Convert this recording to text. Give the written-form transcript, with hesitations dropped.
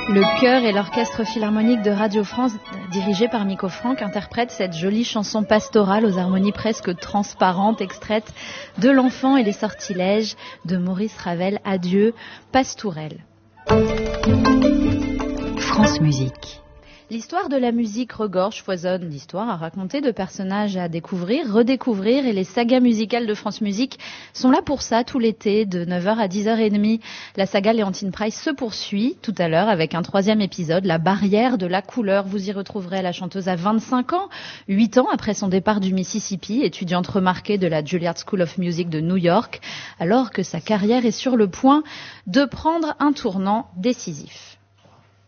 Le chœur et l'orchestre philharmonique de Radio France, dirigé par Miko Franck, interprètent cette jolie chanson pastorale aux harmonies presque transparentes, extraite de L'Enfant et les sortilèges de Maurice Ravel. Adieu, Pastourelle. France Musique. L'histoire de la musique regorge, foisonne d'histoires à raconter, de personnages à découvrir, redécouvrir, et les sagas musicales de France Musique sont là pour ça tout l'été, de 9h à 10h30. La saga Léontine Price se poursuit tout à l'heure avec un 3e épisode, La barrière de la couleur. Vous y retrouverez la chanteuse à 25 ans, 8 ans après son départ du Mississippi, étudiante remarquée de la Juilliard School of Music de New York, alors que sa carrière est sur le point de prendre un tournant décisif.